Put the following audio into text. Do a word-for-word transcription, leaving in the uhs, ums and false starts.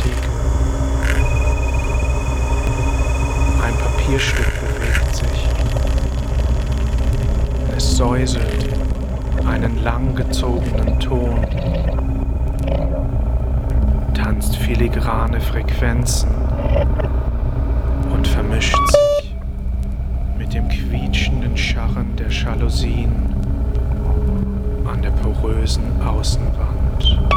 Artikel. Ein Papierstück bewegt sich. Es säuselt einen langgezogenen Ton, tanzt filigrane Frequenzen und vermischt sich mit dem quietschenden Scharren der Jalousien an der porösen Außenwand.